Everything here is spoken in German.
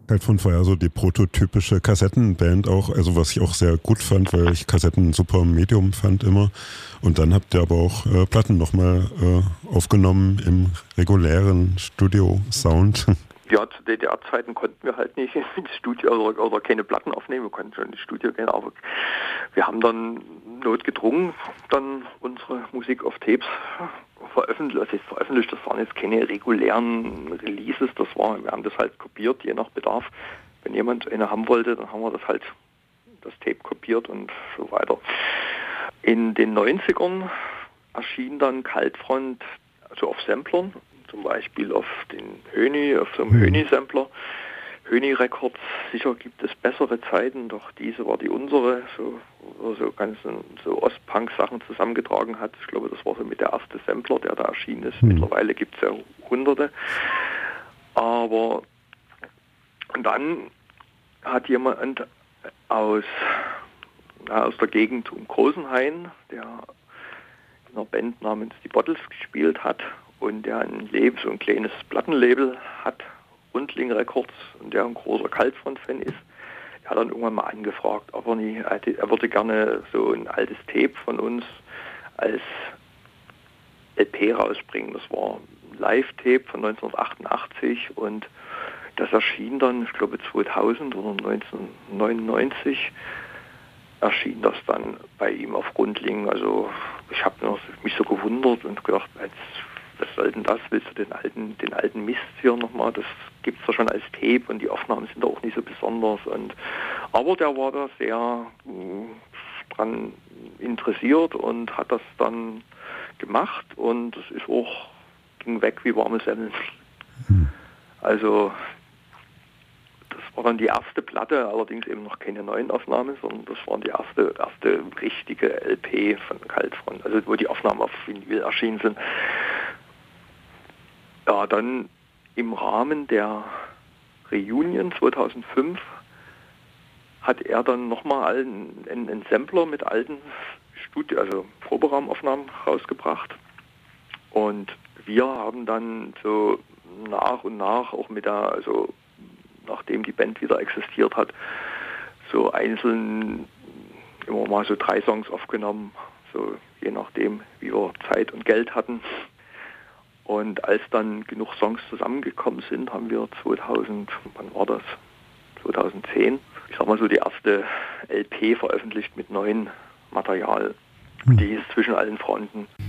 Kaltfront war ja so die prototypische Kassettenband auch, also was ich auch sehr gut fand, weil ich Kassetten super Medium fand immer. Und dann habt ihr aber auch Platten nochmal aufgenommen im regulären Studio-Sound. Ja, zu DDR-Zeiten konnten wir halt nicht ins Studio oder keine Platten aufnehmen, wir konnten schon ins Studio gehen, aber wir haben dann notgedrungen dann unsere Musik auf Tapes veröffentlicht. Das waren jetzt keine regulären Releases, wir haben das halt kopiert, je nach Bedarf. Wenn jemand eine haben wollte, dann haben wir das Tape kopiert und so weiter. In den 90ern erschien dann Kaltfront also auf Samplern, zum Beispiel auf so einem Höni-Sampler. Höni Records, sicher gibt es bessere Zeiten, doch diese war die unsere, so ganzen so Ostpunk-Sachen zusammengetragen hat. Ich glaube, das war so mit der erste Sampler, der da erschienen ist. Mittlerweile gibt es ja hunderte. Und dann hat jemand aus der Gegend um Großenhain, der in einer Band namens Die Bottles gespielt hat und der so ein kleines Plattenlabel hat, Rundling Records, und der ein großer Kaltfront-Fan ist, der hat dann irgendwann mal angefragt, er würde gerne so ein altes Tape von uns als LP rausbringen. Das war ein Live-Tape von 1988 und das erschien dann, ich glaube 2000 oder 1999, erschien das dann bei ihm auf Rundling. Also ich habe mich so gewundert und gedacht, was soll denn das? Willst du den alten Mist hier nochmal? Das gibt es ja schon als Tape und die Aufnahmen sind auch nicht so besonders. Aber der war da sehr dran interessiert und hat das dann gemacht und es ging weg wie warme Semmeln. Also das war dann die erste Platte, allerdings eben noch keine neuen Aufnahmen, sondern das war die erste richtige LP von Kaltfront, also wo die Aufnahmen auf Vinyl erschienen sind. Ja, dann im Rahmen der Reunion 2005 hat er dann nochmal einen Sampler mit alten Proberaumaufnahmen rausgebracht. Und wir haben dann so nach und nach auch nachdem die Band wieder existiert hat, so einzeln immer mal so 3 Songs aufgenommen, so je nachdem, wie wir Zeit und Geld hatten. Und als dann genug Songs zusammengekommen sind, haben wir 2010, ich sag mal so die erste LP veröffentlicht mit neuem Material. Die ist zwischen allen Fronten.